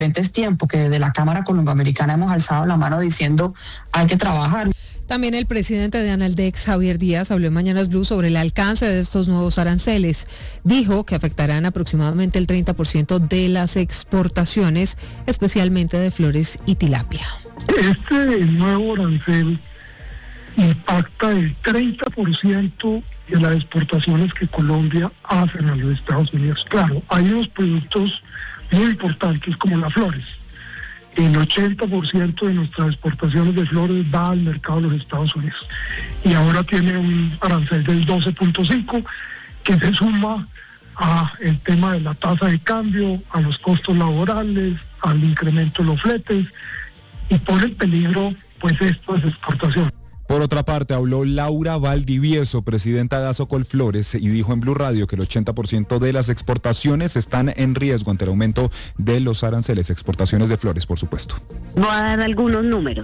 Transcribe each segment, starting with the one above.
diferentes tiempos que desde la Cámara Colomboamericana hemos alzado la mano diciendo hay que trabajar. También el presidente de Analdex, Javier Díaz, habló en Mañanas Blue sobre el alcance de estos nuevos aranceles. Dijo que afectarán aproximadamente el 30% de las exportaciones, especialmente de flores y tilapia. Este nuevo arancel impacta el 30% de las exportaciones que Colombia hace a los Estados Unidos. Claro, hay unos productos muy importantes como las flores. El 80% de nuestras exportaciones de flores va al mercado de los Estados Unidos. Y ahora tiene un arancel del 12.5 que se suma a el tema de la tasa de cambio, a los costos laborales, al incremento de los fletes y pone en peligro pues estas exportaciones. Por otra parte, habló Laura Valdivieso, presidenta de Asocolflores, y dijo en Blue Radio que el 80% de las exportaciones están en riesgo ante el aumento de los aranceles, exportaciones de flores, por supuesto. Voy a dar algunos números.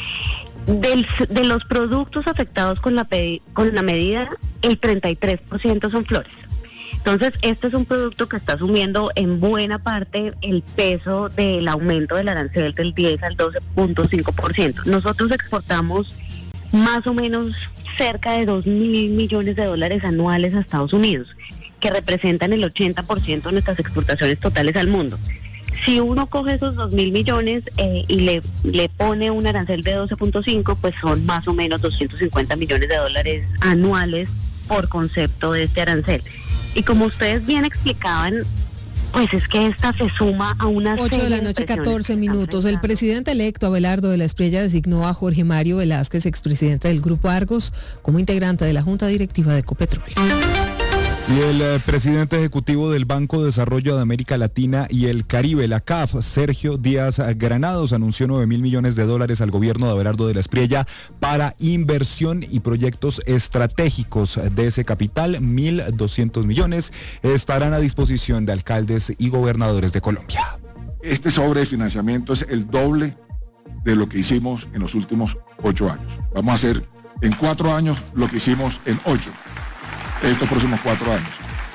De los productos afectados con la medida, el 33% son flores. Entonces, este es un producto que está asumiendo en buena parte el peso del aumento del arancel del 10 al 12.5%. Nosotros exportamos más o menos cerca de 2.000 millones de dólares anuales a Estados Unidos, que representan el 80% de nuestras exportaciones totales al mundo. Si uno coge esos 2.000 millones y le pone un arancel de 12.5, pues son más o menos 250 millones de dólares anuales por concepto de este arancel. Y como ustedes bien explicaban, pues es que esta se suma a una 8 de la noche, 14 minutos. El presidente electo Abelardo de la Espriella designó a Jorge Mario Velázquez, expresidente del Grupo Argos, como integrante de la Junta Directiva de Ecopetrol. Y el presidente ejecutivo del Banco de Desarrollo de América Latina y el Caribe, la CAF, Sergio Díaz Granados, anunció 9.000 millones de dólares al gobierno de Abelardo de la Espriella para inversión y proyectos estratégicos. De ese capital, 1.200 millones estarán a disposición de alcaldes y gobernadores de Colombia. Este sobrefinanciamiento es el doble de lo que hicimos en los últimos 8 años. Vamos a hacer en 4 años lo que hicimos en 8. Estos próximos 4 años.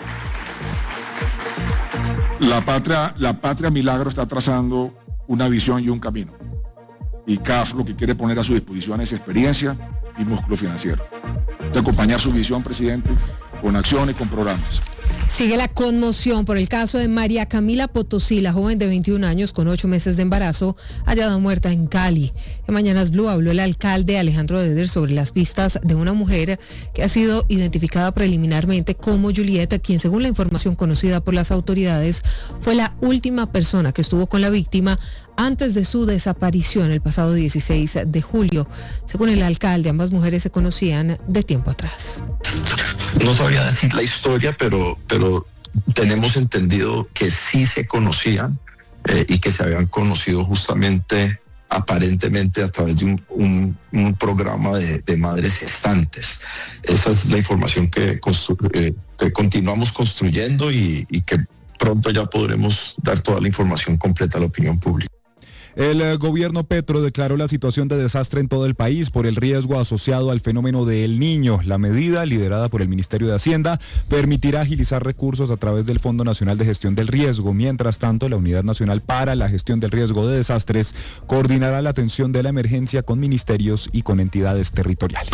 La patria Milagro está trazando una visión y un camino. Y CAF lo que quiere poner a su disposición es experiencia y músculo financiero. De acompañar su visión, presidente, con acción y con programas. Sigue la conmoción por el caso de María Camila Potosí, la joven de 21 años con 8 meses de embarazo, hallada muerta en Cali. En Mañanas Blue habló el alcalde Alejandro Deder sobre las pistas de una mujer que ha sido identificada preliminarmente como Julieta, quien, según la información conocida por las autoridades, fue la última persona que estuvo con la víctima antes de su desaparición el pasado 16 de julio. Según el alcalde, ambas mujeres se conocían de tiempo atrás. No sabría decir la historia, pero tenemos entendido que sí se conocían y que se habían conocido justamente, aparentemente, a través de un programa de madres gestantes. Esa es la información que continuamos construyendo y que pronto ya podremos dar toda la información completa a la opinión pública. El gobierno Petro declaró la situación de desastre en todo el país por el riesgo asociado al fenómeno de El Niño. La medida, liderada por el Ministerio de Hacienda, permitirá agilizar recursos a través del Fondo Nacional de Gestión del Riesgo. Mientras tanto, la Unidad Nacional para la Gestión del Riesgo de Desastres coordinará la atención de la emergencia con ministerios y con entidades territoriales.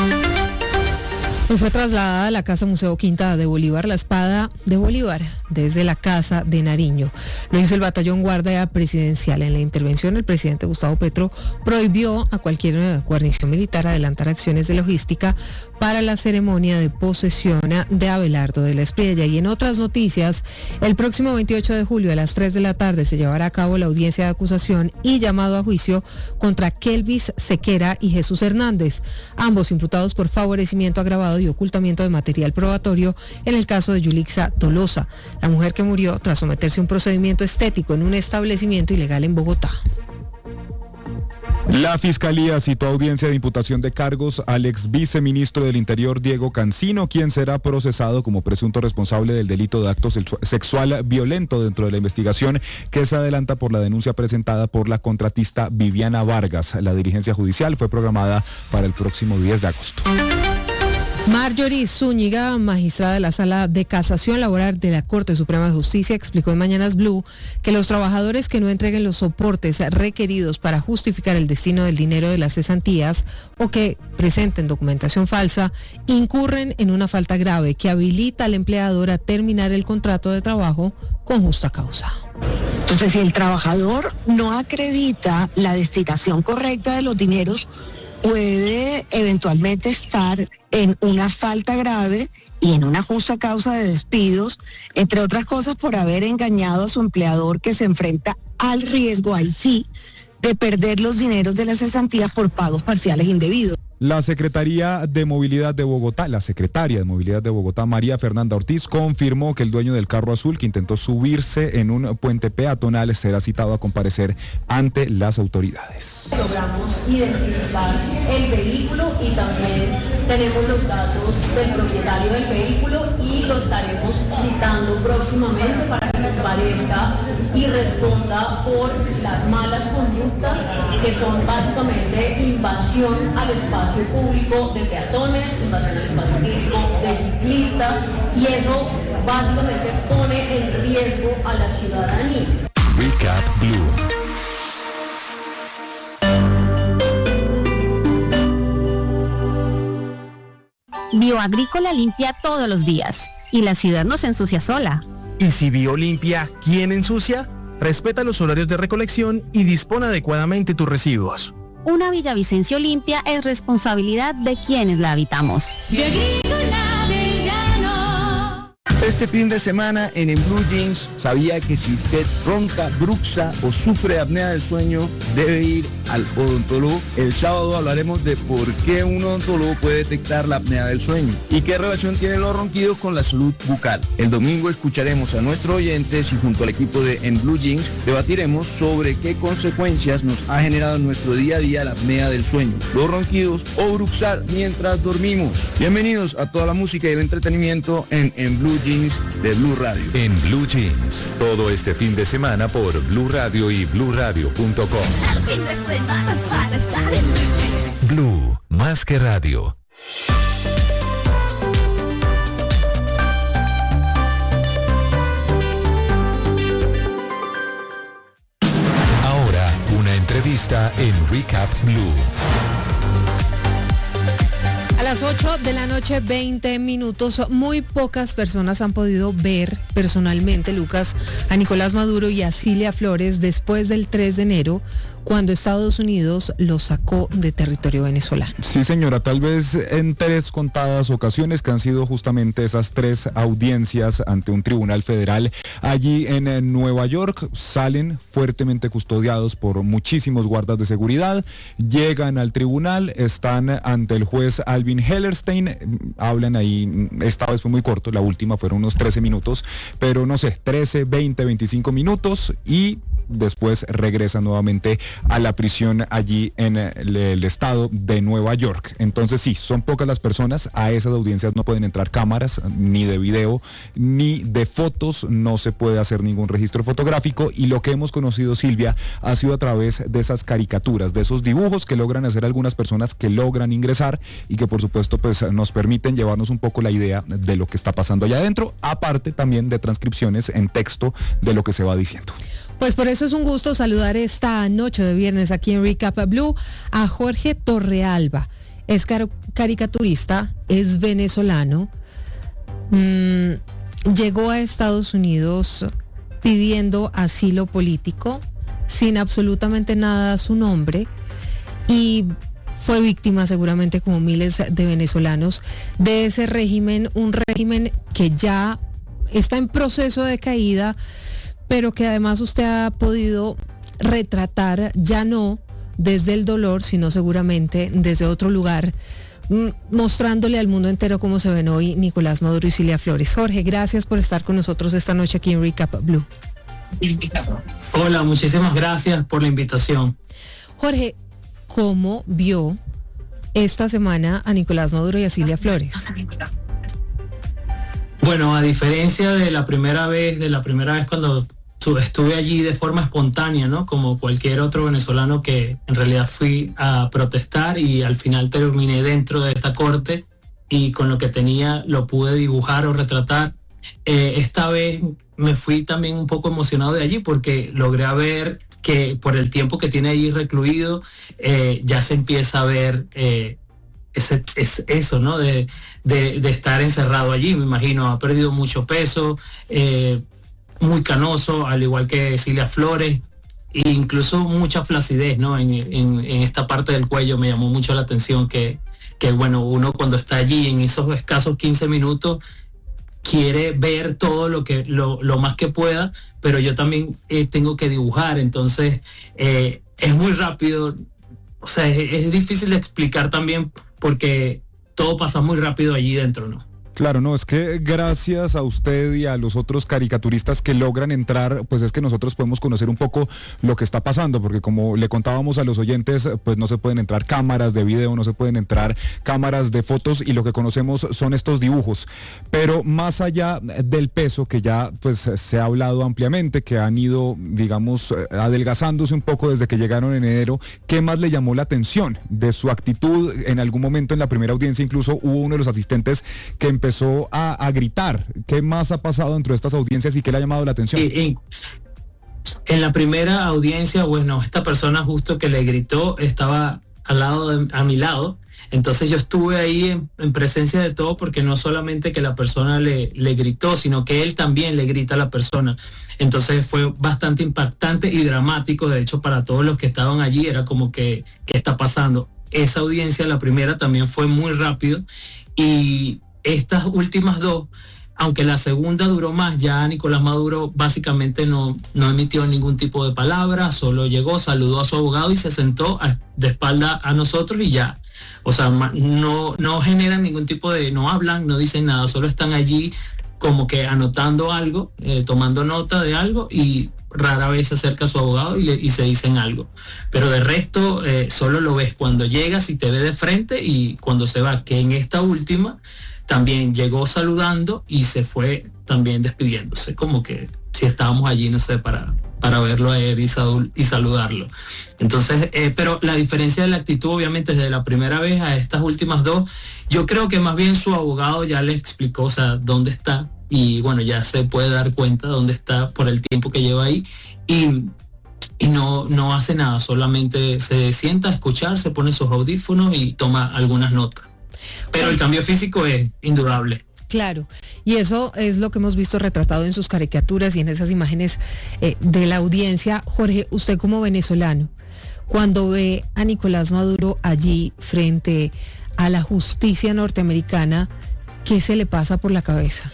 Hoy fue trasladada a la Casa Museo Quinta de Bolívar la espada de Bolívar desde la Casa de Nariño. Lo hizo el Batallón Guardia Presidencial. En la intervención, el presidente Gustavo Petro prohibió a cualquier guarnición militar adelantar acciones de logística para la ceremonia de posesión de Abelardo de la Espriella. Y en otras noticias, el próximo 28 de julio a las 3 de la tarde se llevará a cabo la audiencia de acusación y llamado a juicio contra Kelvis Sequera y Jesús Hernández, ambos imputados por favorecimiento agravado y ocultamiento de material probatorio en el caso de Yulixa Tolosa, la mujer que murió tras someterse a un procedimiento estético en un establecimiento ilegal en Bogotá. La Fiscalía citó audiencia de imputación de cargos al ex viceministro del Interior, Diego Cancino, quien será procesado como presunto responsable del delito de acto sexual violento dentro de la investigación que se adelanta por la denuncia presentada por la contratista Viviana Vargas. La diligencia judicial fue programada para el próximo 10 de agosto. Marjorie Zúñiga, magistrada de la Sala de Casación Laboral de la Corte Suprema de Justicia, explicó en Mañanas Blue que los trabajadores que no entreguen los soportes requeridos para justificar el destino del dinero de las cesantías o que presenten documentación falsa incurren en una falta grave que habilita al empleador a terminar el contrato de trabajo con justa causa. Entonces, si el trabajador no acredita la destinación correcta de los dineros, puede eventualmente estar en una falta grave y en una justa causa de despidos, entre otras cosas por haber engañado a su empleador, que se enfrenta al riesgo, ahí sí, de perder los dineros de las cesantías por pagos parciales indebidos. La secretaria de Movilidad de Bogotá, María Fernanda Ortiz, confirmó que el dueño del carro azul que intentó subirse en un puente peatonal será citado a comparecer ante las autoridades. Logramos identificar el vehículo y también tenemos los datos del propietario del vehículo y lo estaremos citando próximamente para que comparezca y responda por las malas conductas que son básicamente invasión al espacio público de peatones, invasión al espacio público de ciclistas, y eso básicamente pone en riesgo a la ciudadanía. Recap Blue. Bioagrícola limpia todos los días y la ciudad no se ensucia sola. ¿Y si Biolimpia, quién ensucia? Respeta los horarios de recolección y dispone adecuadamente tus residuos. Una Villavicencio limpia es responsabilidad de quienes la habitamos. Este fin de semana en Blue Jeans, sabía que si usted ronca, bruxa o sufre apnea del sueño, debe ir al odontólogo. El sábado hablaremos de por qué un odontólogo puede detectar la apnea del sueño y qué relación tienen los ronquidos con la salud bucal. El domingo escucharemos a nuestros oyentes y junto al equipo de En Blue Jeans debatiremos sobre qué consecuencias nos ha generado en nuestro día a día la apnea del sueño, los ronquidos o bruxar mientras dormimos. Bienvenidos a toda la música y el entretenimiento en Blue Jeans de Blue Radio. En Blue Jeans, todo este fin de semana por Blue Radio y BlueRadio.com. Blue, más que radio. Ahora, una entrevista en Recap Blue. A las 8 de la noche, 20 minutos. Muy pocas personas han podido ver personalmente, Lucas, a Nicolás Maduro y a Cilia Flores después del 3 de enero, cuando Estados Unidos los sacó de territorio venezolano. Sí, señora, tal vez en 3 contadas ocasiones, que han sido justamente esas 3 audiencias ante un tribunal federal allí en Nueva York. Salen fuertemente custodiados por muchísimos guardas de seguridad, llegan al tribunal, están ante el juez Alvin Hellerstein, hablan ahí, esta vez fue muy corto, la última fueron unos 13 minutos, pero no sé, 13, 20, 25 minutos y después regresan nuevamente a la prisión allí en el estado de Nueva York. Entonces sí, son pocas las personas, a esas audiencias no pueden entrar cámaras, ni de video, ni de fotos, no se puede hacer ningún registro fotográfico, y lo que hemos conocido, Silvia, ha sido a través de esas caricaturas, de esos dibujos que logran hacer algunas personas que logran ingresar y que por supuesto pues nos permiten llevarnos un poco la idea de lo que está pasando allá adentro, aparte también de transcripciones en texto de lo que se va diciendo. Pues por eso es un gusto saludar esta noche de viernes aquí en Recap Blue a Jorge Torrealba. Es caricaturista, es venezolano, llegó a Estados Unidos pidiendo asilo político, sin absolutamente nada a su nombre, y fue víctima, seguramente como miles de venezolanos, de ese régimen, un régimen que ya está en proceso de caída, pero que además usted ha podido retratar, ya no desde el dolor, sino seguramente desde otro lugar, mostrándole al mundo entero cómo se ven hoy Nicolás Maduro y Cilia Flores. Jorge, gracias por estar con nosotros esta noche aquí en Recap Blue. Hola, muchísimas gracias por la invitación. Jorge, ¿cómo vio esta semana a Nicolás Maduro y a Cilia Flores? Bueno, a diferencia de la primera vez cuando estuve allí de forma espontánea, ¿no? Como cualquier otro venezolano que en realidad fui a protestar y al final terminé dentro de esta corte, y con lo que tenía lo pude dibujar o retratar. Esta vez me fui también un poco emocionado de allí porque logré ver que por el tiempo que tiene allí recluido, ya se empieza a ver eso, ¿no? De estar encerrado allí. Me imagino, ha perdido mucho peso, muy canoso, al igual que Cilia Flores, e incluso mucha flacidez, ¿no? En esta parte del cuello me llamó mucho la atención que bueno, uno cuando está allí en esos escasos 15 minutos quiere ver todo lo más que pueda, pero yo también tengo que dibujar, entonces es muy rápido, o sea, es difícil de explicar también porque todo pasa muy rápido allí dentro, ¿no? Claro, no, es que gracias a usted y a los otros caricaturistas que logran entrar, pues es que nosotros podemos conocer un poco lo que está pasando, porque como le contábamos a los oyentes, pues no se pueden entrar cámaras de video, no se pueden entrar cámaras de fotos y lo que conocemos son estos dibujos. Pero más allá del peso, que ya pues se ha hablado ampliamente, que han ido, digamos, adelgazándose un poco desde que llegaron en enero, ¿qué más le llamó la atención de su actitud? En algún momento en la primera audiencia incluso hubo uno de los asistentes que empezó a gritar. ¿Qué más ha pasado dentro de estas audiencias y qué le ha llamado la atención? En la primera audiencia, bueno, esta persona justo que le gritó estaba a mi lado, entonces yo estuve ahí en presencia de todo, porque no solamente que la persona le gritó, sino que él también le grita a la persona. Entonces fue bastante impactante y dramático, de hecho para todos los que estaban allí era como que ¿qué está pasando? Esa audiencia, la primera, también fue muy rápido, y estas últimas dos, aunque la segunda duró más, ya Nicolás Maduro básicamente no emitió ningún tipo de palabra, solo llegó, saludó a su abogado y se sentó de espalda a nosotros y ya. O sea, no generan ningún tipo de, no hablan, no dicen nada, solo están allí como que anotando algo, tomando nota de algo, y rara vez se acerca a su abogado y se dicen algo. Pero de resto, solo lo ves cuando llegas y te ve de frente y cuando se va, que en esta última también llegó saludando y se fue también despidiéndose, como que si estábamos allí, no sé, para verlo a él y saludarlo. Entonces, pero la diferencia de la actitud, obviamente, desde la primera vez a estas últimas dos, yo creo que más bien su abogado ya le explicó, o sea, dónde está, y bueno, ya se puede dar cuenta dónde está por el tiempo que lleva ahí, y no hace nada, solamente se sienta a escuchar, se pone sus audífonos y toma algunas notas. Pero el cambio físico es indudable. Claro, y eso es lo que hemos visto retratado en sus caricaturas y en esas imágenes de la audiencia. Jorge, usted como venezolano, cuando ve a Nicolás Maduro allí frente a la justicia norteamericana, ¿qué se le pasa por la cabeza?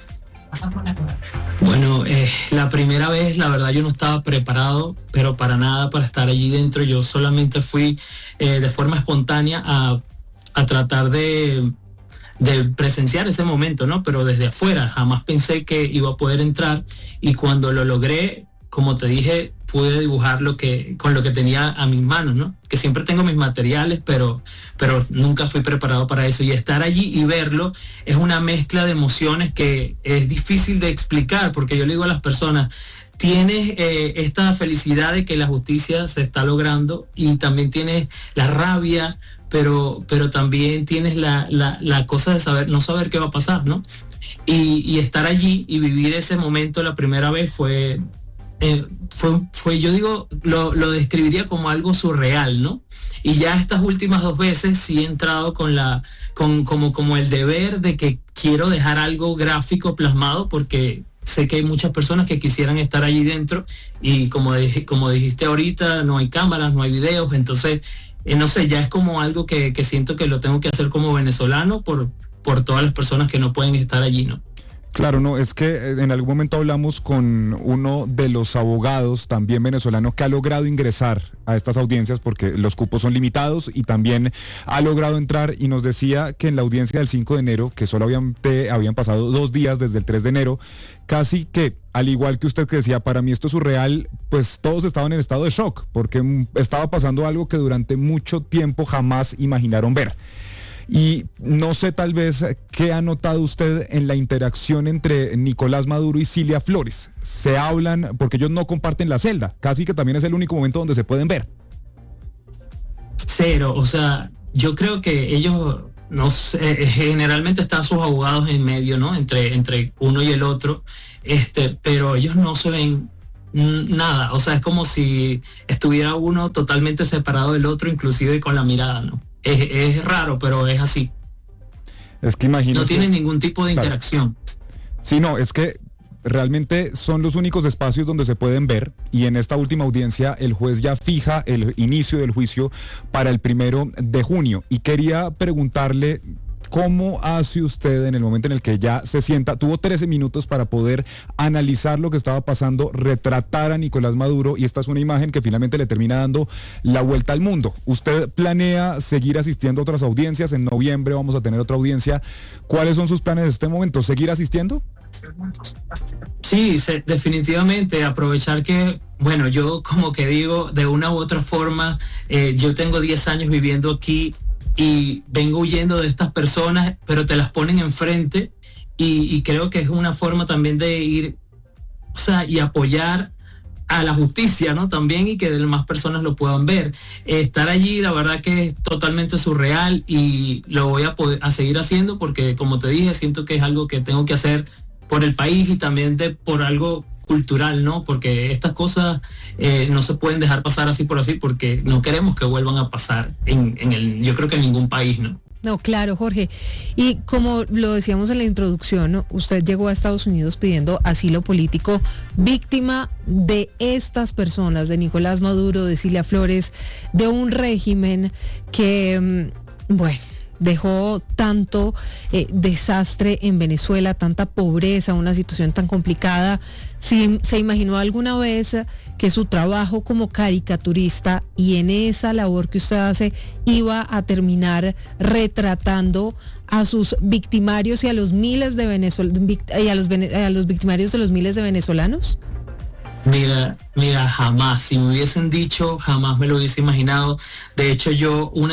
Bueno, la primera vez, la verdad, yo no estaba preparado, pero para nada, para estar allí dentro. Yo solamente fui de forma espontánea a tratar de presenciar ese momento, ¿no? Pero desde afuera, jamás pensé que iba a poder entrar, y cuando lo logré, como te dije, pude dibujar con lo que tenía a mis manos, ¿no? Que siempre tengo mis materiales, pero nunca fui preparado para eso, y estar allí y verlo es una mezcla de emociones que es difícil de explicar, porque yo le digo a las personas, tienes esta felicidad de que la justicia se está logrando, y también tienes la rabia, pero también tienes la cosa de no saber qué va a pasar, ¿no? Y estar allí y vivir ese momento la primera vez fue yo digo, lo describiría como algo surreal, ¿no? Y ya estas últimas dos veces sí he entrado como el deber de que quiero dejar algo gráfico plasmado, porque sé que hay muchas personas que quisieran estar allí dentro, y como dijiste ahorita, no hay cámaras, no hay videos, entonces no sé, ya es como algo que siento que lo tengo que hacer como venezolano por todas las personas que no pueden estar allí, ¿no? Claro, no, es que en algún momento hablamos con uno de los abogados también venezolano que ha logrado ingresar a estas audiencias porque los cupos son limitados, y también ha logrado entrar, y nos decía que en la audiencia del 5 de enero, que solo habían pasado 2 días desde el 3 de enero, casi que, al igual que usted que decía, para mí esto es surreal, pues todos estaban en estado de shock, porque estaba pasando algo que durante mucho tiempo jamás imaginaron ver. Y no sé, tal vez, ¿qué ha notado usted en la interacción entre Nicolás Maduro y Cilia Flores? Se hablan, porque ellos no comparten la celda, casi que también es el único momento donde se pueden ver. Cero, o sea, yo creo que ellos no sé, generalmente están sus abogados en medio, ¿no? Entre uno y el otro, pero ellos no se ven nada, o sea, es como si estuviera uno totalmente separado del otro, inclusive con la mirada, ¿no? Es raro, pero es así. Es que imagínese, no tiene ningún tipo de interacción. Sí, no, es que realmente son los únicos espacios donde se pueden ver, y en esta última audiencia el juez ya fija el inicio del juicio para el 1 de junio. Y quería preguntarle, ¿cómo hace usted en el momento en el que ya se sienta? Tuvo 13 minutos para poder analizar lo que estaba pasando, retratar a Nicolás Maduro, y esta es una imagen que finalmente le termina dando la vuelta al mundo. ¿Usted planea seguir asistiendo a otras audiencias? En noviembre vamos a tener otra audiencia. ¿Cuáles son sus planes en este momento? ¿Seguir asistiendo? Sí, definitivamente aprovechar que, bueno, yo como que digo, de una u otra forma, yo tengo 10 años viviendo aquí y vengo huyendo de estas personas, pero te las ponen enfrente, y creo que es una forma también de ir, o sea, y apoyar a la justicia, ¿no? También, y que más personas lo puedan ver. Estar allí, la verdad que es totalmente surreal, y lo voy a seguir haciendo porque, como te dije, siento que es algo que tengo que hacer por el país y también por algo cultural, ¿no? Porque estas cosas no se pueden dejar pasar así por así, porque no queremos que vuelvan a pasar yo creo que en ningún país, ¿no? No, claro, Jorge. Y como lo decíamos en la introducción, ¿no? Usted llegó a Estados Unidos pidiendo asilo político, víctima de estas personas, de Nicolás Maduro, de Cilia Flores, de un régimen que, bueno, dejó tanto desastre en Venezuela, tanta pobreza, una situación tan complicada. ¿Se imaginó alguna vez que su trabajo como caricaturista y en esa labor que usted hace iba a terminar retratando a sus victimarios y a los miles de a los victimarios de los miles de venezolanos? Mira, jamás. Si me hubiesen dicho, jamás me lo hubiese imaginado. De hecho, una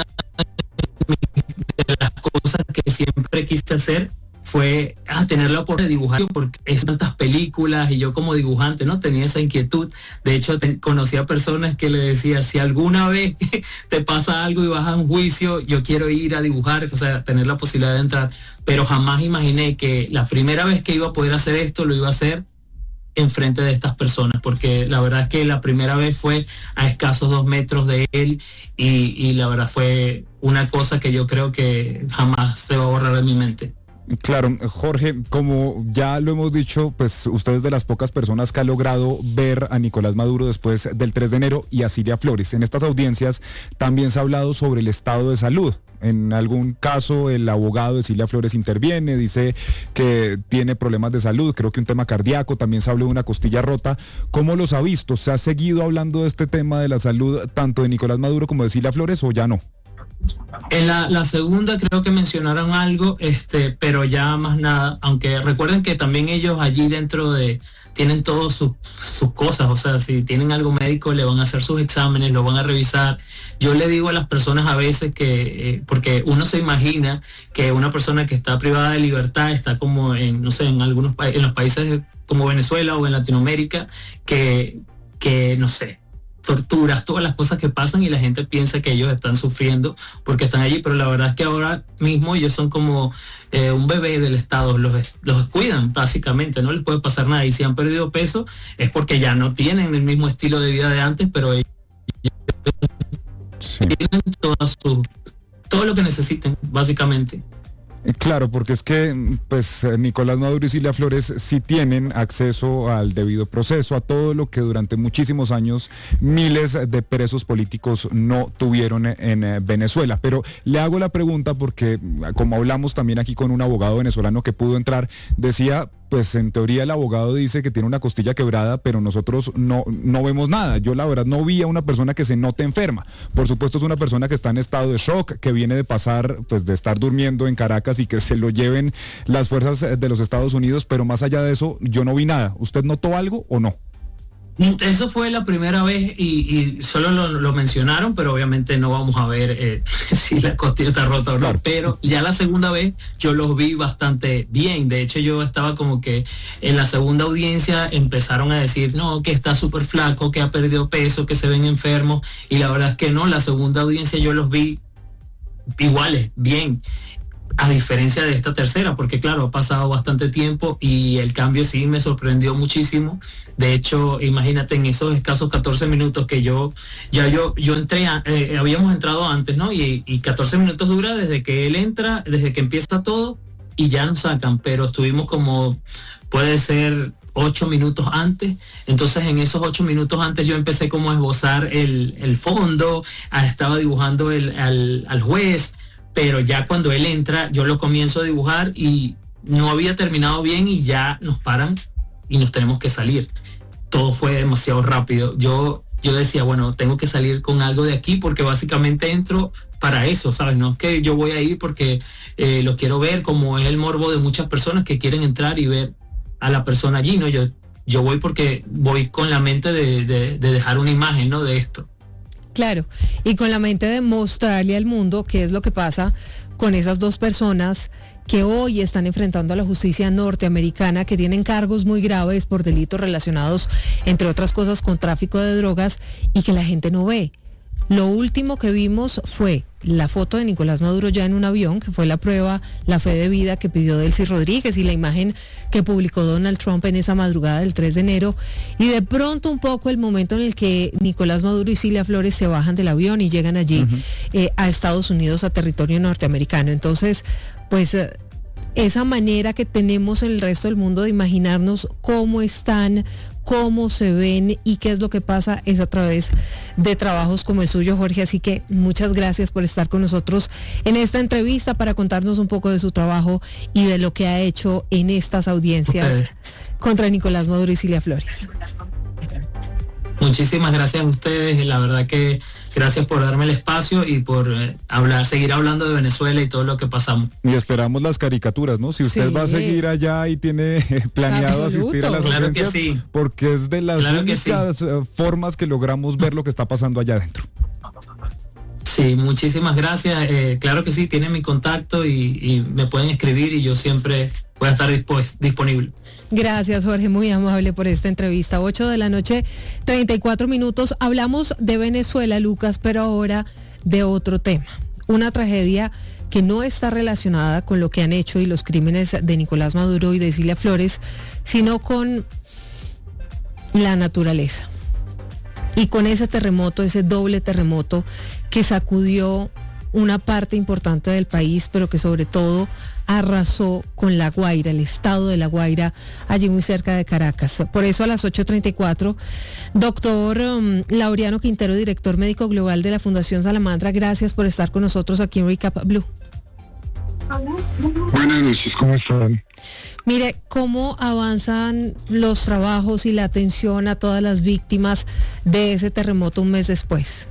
de las cosas que siempre quise hacer fue tener la oportunidad de dibujar, porque es tantas películas y yo como dibujante no tenía esa inquietud. De hecho, conocí a personas que le decía, si alguna vez te pasa algo y vas a un juicio, yo quiero ir a dibujar, o sea, tener la posibilidad de entrar, pero jamás imaginé que la primera vez que iba a poder hacer esto, lo iba a hacer enfrente de estas personas, porque la verdad es que la primera vez fue a escasos 2 metros de él, y la verdad fue una cosa que yo creo que jamás se va a borrar de mi mente. Claro, Jorge, como ya lo hemos dicho, pues usted es de las pocas personas que ha logrado ver a Nicolás Maduro después del 3 de enero y a Cilia Flores. En estas audiencias también se ha hablado sobre el estado de salud. En algún caso el abogado de Cilia Flores interviene, dice que tiene problemas de salud, creo que un tema cardíaco, también se habló de una costilla rota. ¿Cómo los ha visto? ¿Se ha seguido hablando de este tema de la salud tanto de Nicolás Maduro como de Cilia Flores o ya no? En la segunda creo que mencionaron algo, pero ya más nada, aunque recuerden que también ellos allí dentro tienen todas sus cosas, o sea, si tienen algo médico le van a hacer sus exámenes, lo van a revisar. Yo le digo a las personas a veces que, porque uno se imagina que una persona que está privada de libertad está como en, no sé, en los países como Venezuela o en Latinoamérica, que no sé, torturas, todas las cosas que pasan, y la gente piensa que ellos están sufriendo porque están allí, pero la verdad es que ahora mismo ellos son como un bebé del Estado, los cuidan básicamente, no les puede pasar nada, y si han perdido peso es porque ya no tienen el mismo estilo de vida de antes, pero ellos tienen todo lo que necesiten básicamente. Claro, porque es que pues Nicolás Maduro y Cilia Flores sí tienen acceso al debido proceso, a todo lo que durante muchísimos años miles de presos políticos no tuvieron en Venezuela. Pero le hago la pregunta porque, como hablamos también aquí con un abogado venezolano que pudo entrar, decía, pues en teoría el abogado dice que tiene una costilla quebrada, pero nosotros no vemos nada. Yo la verdad no vi a una persona que se note enferma. Por supuesto es una persona que está en estado de shock, que viene de pasar, pues de estar durmiendo en Caracas y que se lo lleven las fuerzas de los Estados Unidos, pero más allá de eso yo no vi nada. ¿Usted notó algo o no? Eso fue la primera vez y solo lo mencionaron, pero obviamente no vamos a ver si la costilla está rota o no, claro. Pero ya la segunda vez yo los vi bastante bien. De hecho yo estaba como que en la segunda audiencia empezaron a decir no, que está súper flaco, que ha perdido peso, que se ven enfermos, y la verdad es que no, la segunda audiencia yo los vi iguales, bien. a diferencia de esta tercera, porque claro, ha pasado bastante tiempo y el cambio sí me sorprendió muchísimo. De hecho, imagínate, en esos escasos 14 minutos que yo entré, habíamos entrado antes, ¿no? Y 14 minutos dura desde que él entra, desde que empieza todo, y ya nos sacan, pero estuvimos como, puede ser 8 minutos antes. Entonces en esos 8 minutos antes yo empecé como a esbozar el fondo, estaba dibujando al juez, pero ya cuando él entra yo lo comienzo a dibujar y no había terminado bien y ya nos paran y nos tenemos que salir. Todo fue demasiado rápido. Yo decía, bueno, tengo que salir con algo de aquí porque básicamente entro para eso, ¿sabes? No es que yo voy a ir porque lo quiero ver, como es el morbo de muchas personas que quieren entrar y ver a la persona allí, ¿no? Yo voy porque voy con la mente de dejar una imagen, ¿no? De esto. Claro, y con la mente de mostrarle al mundo qué es lo que pasa con esas dos personas que hoy están enfrentando a la justicia norteamericana, que tienen cargos muy graves por delitos relacionados, entre otras cosas, con tráfico de drogas y que la gente no ve. Lo último que vimos fue la foto de Nicolás Maduro ya en un avión, que fue la prueba, la fe de vida que pidió Delcy Rodríguez, y la imagen que publicó Donald Trump en esa madrugada del 3 de enero. Y de pronto un poco el momento en el que Nicolás Maduro y Cilia Flores se bajan del avión y llegan allí a Estados Unidos, a territorio norteamericano. Entonces, pues esa manera que tenemos en el resto del mundo de imaginarnos cómo están, cómo se ven y qué es lo que pasa es a través de trabajos como el suyo, Jorge. Así que muchas gracias por estar con nosotros en esta entrevista para contarnos un poco de su trabajo y de lo que ha hecho en estas audiencias contra Nicolás Maduro y Cilia Flores. Muchísimas gracias a ustedes, la verdad que gracias por darme el espacio y por seguir hablando de Venezuela y todo lo que pasamos. Y esperamos las caricaturas, ¿no? Si usted va a seguir allá y tiene planeado asistir a las audiencias, sí, porque es de las únicas formas que logramos ver lo que está pasando allá adentro. Sí, muchísimas gracias. Claro que sí, tienen mi contacto y me pueden escribir y yo siempre voy a estar disponible. Gracias, Jorge, muy amable por esta entrevista. 8 de la noche, 34 minutos. Hablamos de Venezuela, Lucas, pero ahora de otro tema. Una tragedia que no está relacionada con lo que han hecho y los crímenes de Nicolás Maduro y de Cilia Flores, sino con la naturaleza. Y con ese terremoto, ese doble terremoto que sacudió una parte importante del país, pero que sobre todo arrasó con La Guaira, el estado de La Guaira, allí muy cerca de Caracas. Por eso a las 8:34, doctor Laureano Quintero, director médico global de la Fundación Salamandra, gracias por estar con nosotros aquí en Recap Blue. Buenas noches, ¿cómo están? Mire, ¿cómo avanzan los trabajos y la atención a todas las víctimas de ese terremoto un mes después?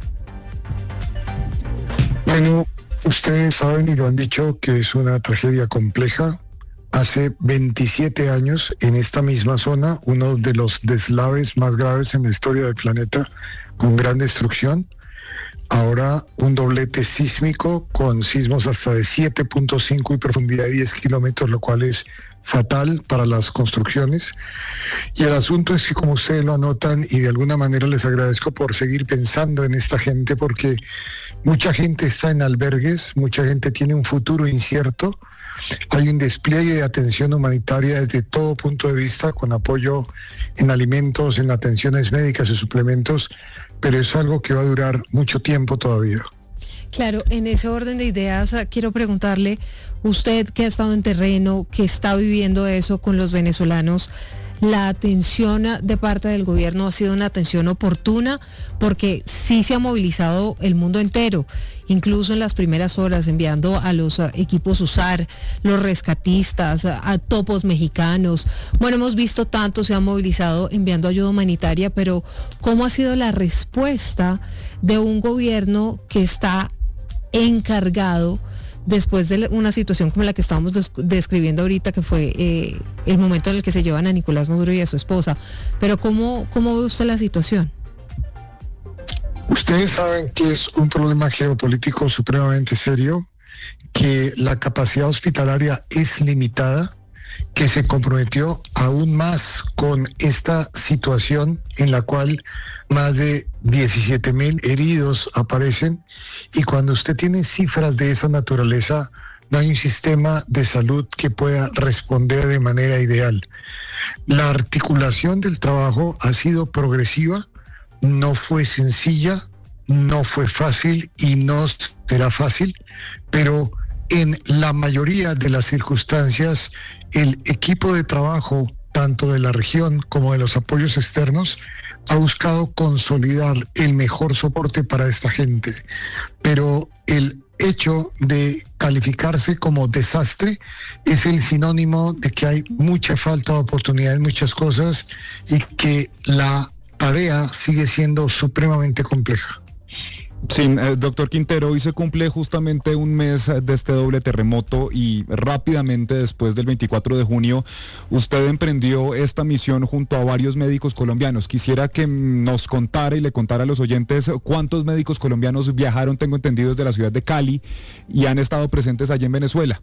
Bueno, ustedes saben y lo han dicho que es una tragedia compleja. Hace 27 años en esta misma zona, uno de los deslaves más graves en la historia del planeta, con gran destrucción. Ahora un doblete sísmico con sismos hasta de 7.5 y profundidad de 10 kilómetros, lo cual es fatal para las construcciones. Y el asunto es que, como ustedes lo anotan, y de alguna manera les agradezco por seguir pensando en esta gente, porque mucha gente está en albergues, mucha gente tiene un futuro incierto. Hay un despliegue de atención humanitaria desde todo punto de vista, con apoyo en alimentos, en atenciones médicas y suplementos, pero es algo que va a durar mucho tiempo todavía. Claro, en ese orden de ideas quiero preguntarle, usted que ha estado en terreno, que está viviendo eso con los venezolanos, ¿la atención de parte del gobierno ha sido una atención oportuna? Porque sí se ha movilizado el mundo entero, incluso en las primeras horas, enviando a los equipos USAR, los rescatistas, a topos mexicanos. Bueno, hemos visto tanto, se ha movilizado enviando ayuda humanitaria, pero ¿cómo ha sido la respuesta de un gobierno que está encargado después de una situación como la que estábamos describiendo ahorita, que fue el momento en el que se llevan a Nicolás Maduro y a su esposa? Pero ¿cómo ve usted la situación? Ustedes saben que es un problema geopolítico supremamente serio, que la capacidad hospitalaria es limitada, que se comprometió aún más con esta situación en la cual más de 17,000 heridos aparecen, y cuando usted tiene cifras de esa naturaleza, no hay un sistema de salud que pueda responder de manera ideal. La articulación del trabajo ha sido progresiva, no fue sencilla, no fue fácil y no será fácil, pero en la mayoría de las circunstancias el equipo de trabajo, tanto de la región como de los apoyos externos, ha buscado consolidar el mejor soporte para esta gente. Pero el hecho de calificarse como desastre es el sinónimo de que hay mucha falta de oportunidades, muchas cosas, y que la tarea sigue siendo supremamente compleja. Sí, doctor Quintero, hoy se cumple justamente un mes de este doble terremoto y rápidamente después del 24 de junio usted emprendió esta misión junto a varios médicos colombianos. Quisiera que nos contara y le contara a los oyentes cuántos médicos colombianos viajaron, tengo entendido, desde la ciudad de Cali y han estado presentes allí en Venezuela.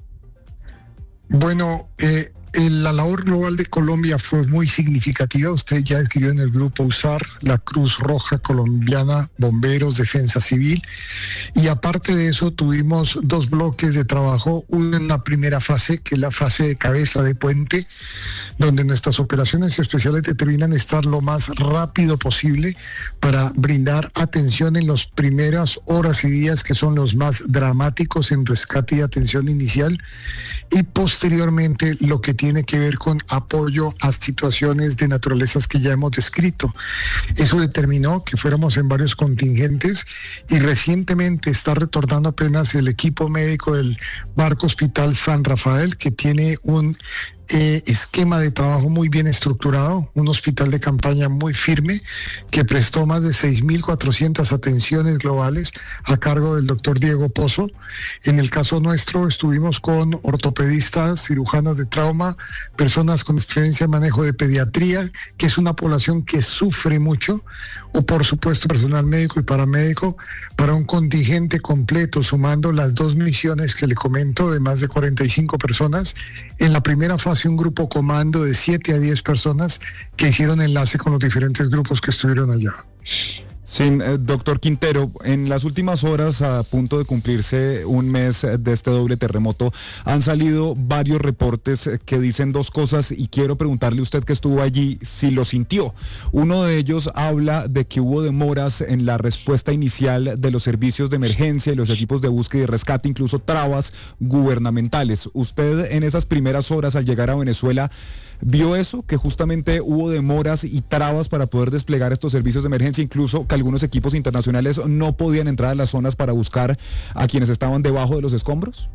Bueno, la labor global de Colombia fue muy significativa. Usted ya escribió en el grupo USAR, la Cruz Roja Colombiana, Bomberos, Defensa Civil. Y aparte de eso tuvimos 2 bloques de trabajo, uno en la primera fase, que es la fase de cabeza de puente, donde nuestras operaciones especiales determinan estar lo más rápido posible para brindar atención en las primeras horas y días que son los más dramáticos en rescate y atención inicial, y posteriormente lo que tiene que ver con apoyo a situaciones de naturalezas que ya hemos descrito. Eso determinó que fuéramos en varios contingentes y recientemente está retornando apenas el equipo médico del Barco Hospital San Rafael, que tiene un esquema de trabajo muy bien estructurado, un hospital de campaña muy firme que prestó más de 6.400 atenciones globales a cargo del doctor Diego Pozo. En el caso nuestro estuvimos con ortopedistas, cirujanos de trauma, personas con experiencia en manejo de pediatría, que es una población que sufre mucho, o por supuesto personal médico y paramédico, para un contingente completo, sumando las 2 misiones que le comento de más de 45 personas. En la primera fase un grupo comando de 7 a 10 personas que hicieron enlace con los diferentes grupos que estuvieron allá. Sí, doctor Quintero, en las últimas horas, a punto de cumplirse un mes de este doble terremoto, han salido varios reportes que dicen 2 cosas y quiero preguntarle a usted que estuvo allí si lo sintió. Uno de ellos habla de que hubo demoras en la respuesta inicial de los servicios de emergencia y los equipos de búsqueda y rescate, incluso trabas gubernamentales. ¿Usted en esas primeras horas al llegar a Venezuela vio eso, que justamente hubo demoras y trabas para poder desplegar estos servicios de emergencia, incluso que algunos equipos internacionales no podían entrar a las zonas para buscar a quienes estaban debajo de los escombros?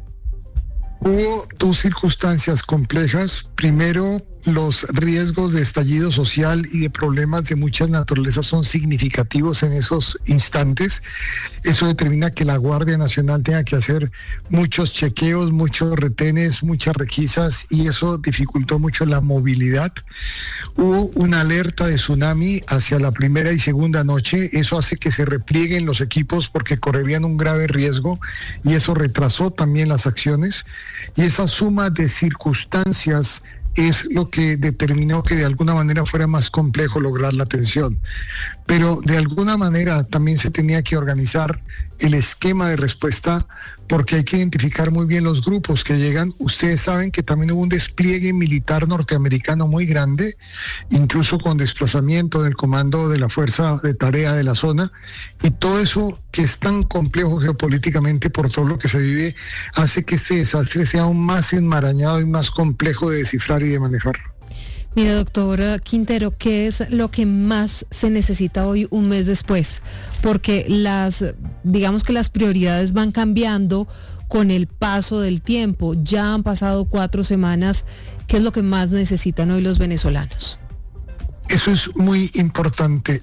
Hubo 2 circunstancias complejas. Primero, los riesgos de estallido social y de problemas de muchas naturalezas son significativos en esos instantes. Eso determina que la Guardia Nacional tenga que hacer muchos chequeos, muchos retenes, muchas requisas, y eso dificultó mucho la movilidad. Hubo una alerta de tsunami hacia la primera y segunda noche. Eso hace que se replieguen los equipos porque correrían un grave riesgo y eso retrasó también las acciones. Y esa suma de circunstancias es lo que determinó que de alguna manera fuera más complejo lograr la atención. Pero de alguna manera también se tenía que organizar el esquema de respuesta porque hay que identificar muy bien los grupos que llegan. Ustedes saben que también hubo un despliegue militar norteamericano muy grande, incluso con desplazamiento del comando de la fuerza de tarea de la zona, y todo eso que es tan complejo geopolíticamente por todo lo que se vive, hace que este desastre sea aún más enmarañado y más complejo de descifrar y de manejar. Mire, doctor Quintero, ¿qué es lo que más se necesita hoy, un mes después? Porque digamos que las prioridades van cambiando con el paso del tiempo. Ya han pasado 4 semanas. ¿Qué es lo que más necesitan hoy los venezolanos? Eso es muy importante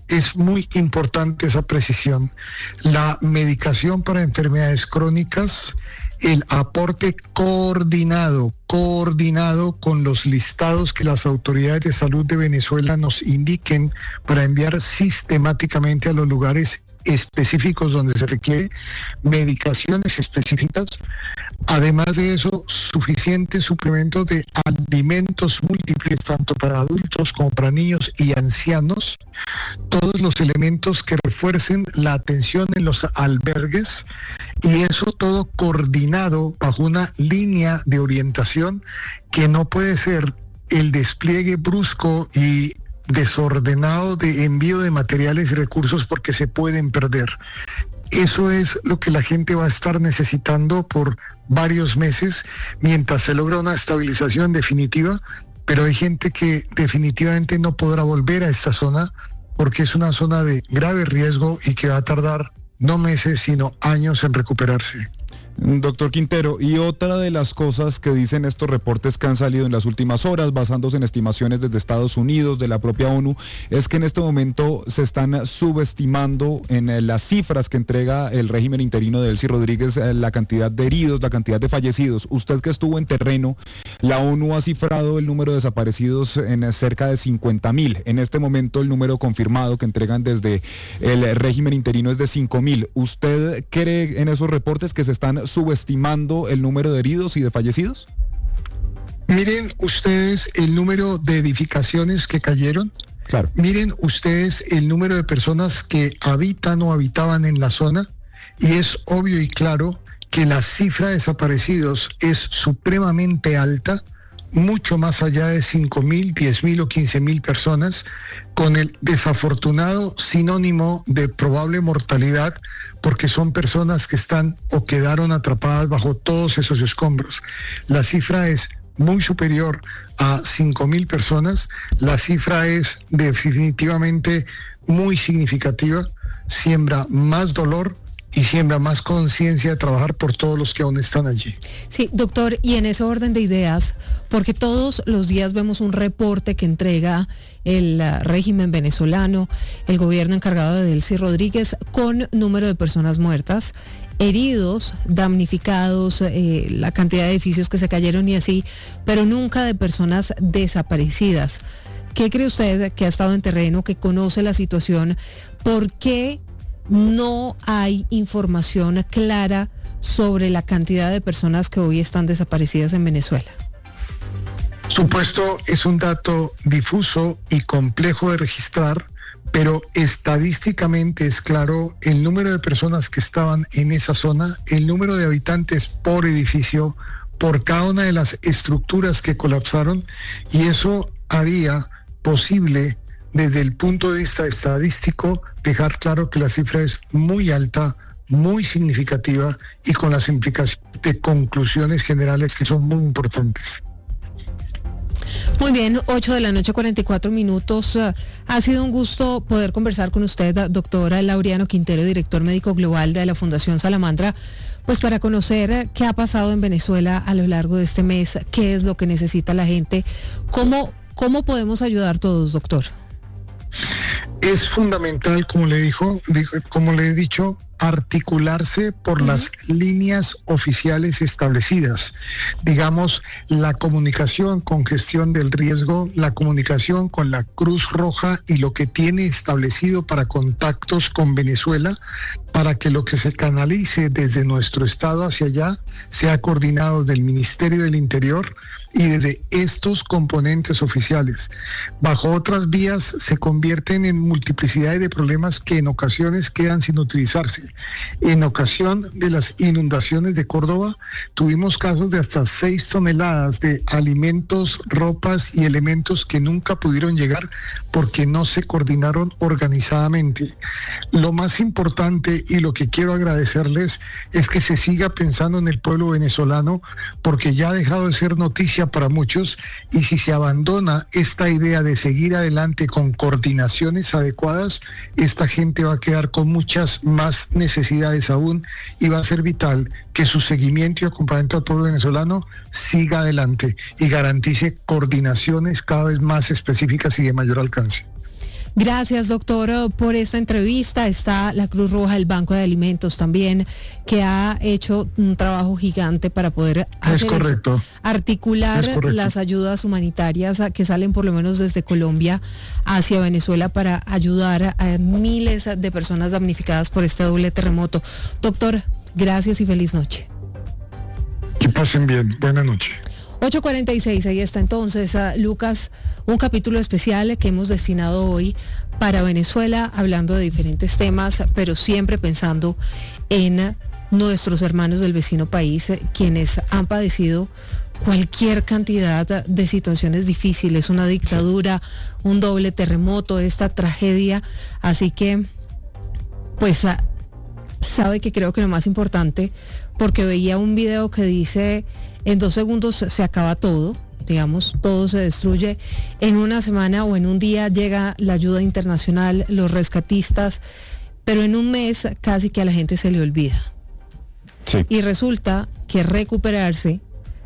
esa precisión. La medicación para enfermedades crónicas, el aporte coordinado con los listados que las autoridades de salud de Venezuela nos indiquen para enviar sistemáticamente a los lugares específicos donde se requiere medicaciones específicas. Además de eso, suficientes suplementos de alimentos múltiples, tanto para adultos como para niños y ancianos. Todos los elementos que refuercen la atención en los albergues, y eso todo coordinado bajo una línea de orientación que no puede ser el despliegue brusco y desordenado de envío de materiales y recursos, porque se pueden perder. Eso es lo que la gente va a estar necesitando por varios meses mientras se logra una estabilización definitiva, pero hay gente que definitivamente no podrá volver a esta zona porque es una zona de grave riesgo y que va a tardar no meses sino años en recuperarse. Doctor Quintero, y otra de las cosas que dicen estos reportes que han salido en las últimas horas, basándose en estimaciones desde Estados Unidos, de la propia ONU, es que en este momento se están subestimando en las cifras que entrega el régimen interino de Delcy Rodríguez, la cantidad de heridos, la cantidad de fallecidos. Usted que estuvo en terreno, la ONU ha cifrado el número de desaparecidos en cerca de 50,000. En este momento el número confirmado que entregan desde el régimen interino es de 5,000. ¿Usted cree en esos reportes que se están subestimando el número de heridos y de fallecidos? Miren ustedes el número de edificaciones que cayeron. Claro. Miren ustedes el número de personas que habitan o habitaban en la zona, y es obvio y claro que la cifra de desaparecidos es supremamente alta, mucho más allá de 5,000, 10,000 o 15,000 personas, con el desafortunado sinónimo de probable mortalidad, porque son personas que están o quedaron atrapadas bajo todos esos escombros. La cifra es muy superior a 5,000 personas, la cifra es definitivamente muy significativa, siembra más dolor y siembra más conciencia de trabajar por todos los que aún están allí. Sí, doctor, y en ese orden de ideas, porque todos los días vemos un reporte que entrega el régimen venezolano, el gobierno encargado de Delcy Rodríguez, con número de personas muertas, heridos, damnificados, la cantidad de edificios que se cayeron y así, pero nunca de personas desaparecidas. ¿Qué cree usted, que ha estado en terreno, que conoce la situación? ¿Por qué no hay información clara sobre la cantidad de personas que hoy están desaparecidas en Venezuela? Supuesto, es un dato difuso y complejo de registrar, pero estadísticamente es claro el número de personas que estaban en esa zona, el número de habitantes por edificio, por cada una de las estructuras que colapsaron, y eso haría posible, desde el punto de vista estadístico, dejar claro que la cifra es muy alta, muy significativa y con las implicaciones de conclusiones generales que son muy importantes. Muy bien, 8:44 p.m. Ha sido un gusto poder conversar con usted, doctora Laureano Quintero, director médico global de la Fundación Salamandra, pues para conocer qué ha pasado en Venezuela a lo largo de este mes, qué es lo que necesita la gente, cómo podemos ayudar todos, doctor. Es fundamental, como le he dicho, articularse por las líneas oficiales establecidas. Digamos, la comunicación con gestión del riesgo, la comunicación con la Cruz Roja y lo que tiene establecido para contactos con Venezuela, para que lo que se canalice desde nuestro estado hacia allá sea coordinado del Ministerio del Interior y desde estos componentes oficiales. Bajo otras vías se convierten en multiplicidad de problemas que en ocasiones quedan sin utilizarse. En ocasión de las inundaciones de Córdoba, tuvimos casos de hasta 6 toneladas de alimentos, ropas y elementos que nunca pudieron llegar porque no se coordinaron organizadamente. Lo más importante y lo que quiero agradecerles es que se siga pensando en el pueblo venezolano, porque ya ha dejado de ser noticia para muchos, y si se abandona esta idea de seguir adelante con coordinaciones adecuadas, esta gente va a quedar con muchas más necesidades aún, y va a ser vital que su seguimiento y acompañamiento al pueblo venezolano siga adelante y garantice coordinaciones cada vez más específicas y de mayor alcance. Gracias, doctor, por esta entrevista. Está la Cruz Roja, el Banco de Alimentos también, que ha hecho un trabajo gigante para poder hacer eso, articular las ayudas humanitarias que salen por lo menos desde Colombia hacia Venezuela para ayudar a miles de personas damnificadas por este doble terremoto. Doctor, gracias y feliz noche. Que pasen bien. Buenas noches. 8:46, ahí está entonces, Lucas, un capítulo especial que hemos destinado hoy para Venezuela, hablando de diferentes temas, pero siempre pensando en nuestros hermanos del vecino país, quienes han padecido cualquier cantidad de situaciones difíciles, una dictadura, un doble terremoto, esta tragedia. Así que, pues, sabe que creo que lo más importante, porque veía un video que dice: en 2 segundos se acaba todo, digamos, todo se destruye. En una semana o en un día llega la ayuda internacional, los rescatistas, pero en un mes casi que a la gente se le olvida. Sí. Y resulta que recuperarse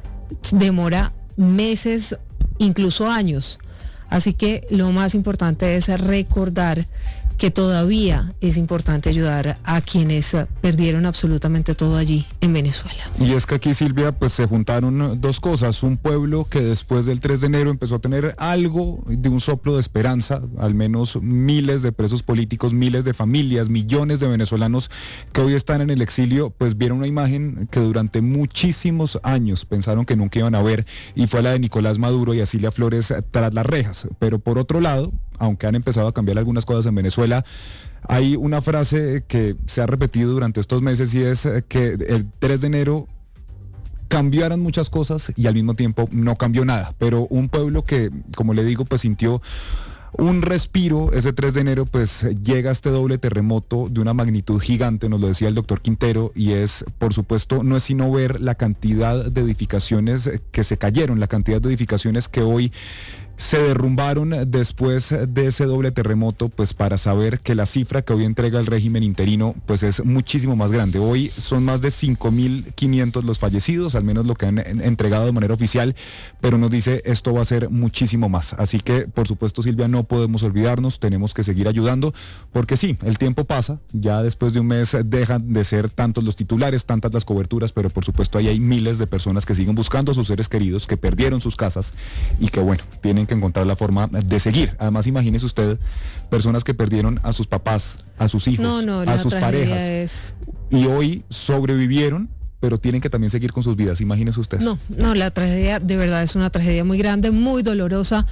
demora meses, incluso años. Así que lo más importante es recordar que todavía es importante ayudar a quienes perdieron absolutamente todo allí en Venezuela. Y es que aquí, Silvia, pues se juntaron dos cosas. Un pueblo que después del 3 de enero empezó a tener algo de un soplo de esperanza, al menos miles de presos políticos, miles de familias, millones de venezolanos que hoy están en el exilio, pues vieron una imagen que durante muchísimos años pensaron que nunca iban a ver, y fue la de Nicolás Maduro y Acilia Flores tras las rejas. Pero por otro lado, aunque han empezado a cambiar algunas cosas en Venezuela, hay una frase que se ha repetido durante estos meses, y es que el 3 de enero cambiaron muchas cosas y al mismo tiempo no cambió nada. Pero un pueblo que, como le digo, pues sintió un respiro ese 3 de enero, pues llega este doble terremoto de una magnitud gigante, nos lo decía el doctor Quintero, y es, por supuesto, no es sino ver la cantidad de edificaciones que se cayeron, la cantidad de edificaciones que hoy se derrumbaron después de ese doble terremoto, pues para saber que la cifra que hoy entrega el régimen interino pues es muchísimo más grande. Hoy son más de 5.500 los fallecidos, al menos lo que han entregado de manera oficial, pero nos dice esto va a ser muchísimo más. Así que, por supuesto, Silvia, no podemos olvidarnos, tenemos que seguir ayudando, porque sí, el tiempo pasa, ya después de un mes dejan de ser tantos los titulares, tantas las coberturas, pero por supuesto ahí hay miles de personas que siguen buscando a sus seres queridos, que perdieron sus casas y que, bueno, tienen que encontrar la forma de seguir. Además, imagínese usted, personas que perdieron a sus papás, a sus hijos, a sus parejas, y hoy sobrevivieron, pero tienen que también seguir con sus vidas. Imagínese usted. No, la tragedia de verdad es una tragedia muy grande, muy dolorosa.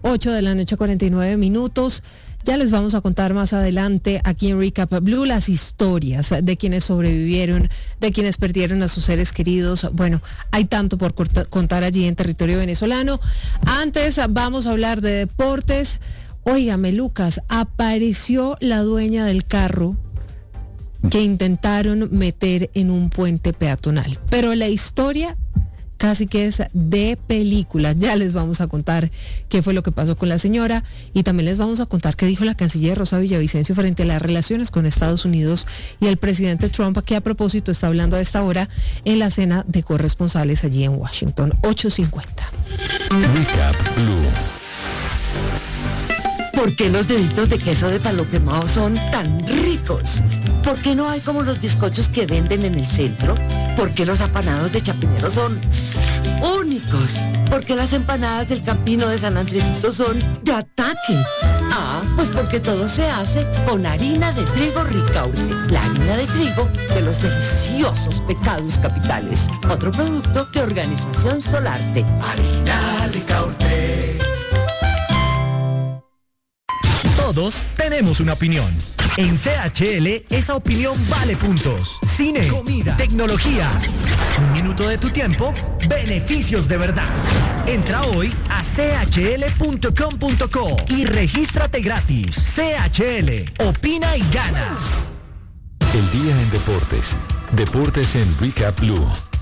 8:49 p.m. Ya les vamos a contar más adelante aquí en Recap Blue las historias de quienes sobrevivieron, de quienes perdieron a sus seres queridos. Bueno, hay tanto por contar allí en territorio venezolano. Antes vamos a hablar de deportes. Óigame, Lucas, apareció la dueña del carro que intentaron meter en un puente peatonal. Pero la historia casi que es de película. Ya les vamos a contar qué fue lo que pasó con la señora, y también les vamos a contar qué dijo la canciller Rosa Villavicencio frente a las relaciones con Estados Unidos y el presidente Trump, que a propósito está hablando a esta hora en la cena de corresponsales allí en Washington. 8:50. Recap Blue. ¿Por qué los deditos de queso de palo quemado son tan ricos? ¿Por qué no hay como los bizcochos que venden en el centro? ¿Por qué los apanados de Chapinero son únicos? ¿Por qué las empanadas del Campino de San Andresito son de ataque? Pues porque todo se hace con harina de trigo Ricaurte, la harina de trigo de los deliciosos pecados capitales. Otro producto de Organización Solarte. Harina Ricaurte. Todos tenemos una opinión. En CHL, esa opinión vale puntos. Cine, comida, tecnología. Un minuto de tu tiempo, beneficios de verdad. Entra hoy a chl.com.co y regístrate gratis. CHL, opina y gana. El día en deportes. Deportes en Recap Blue.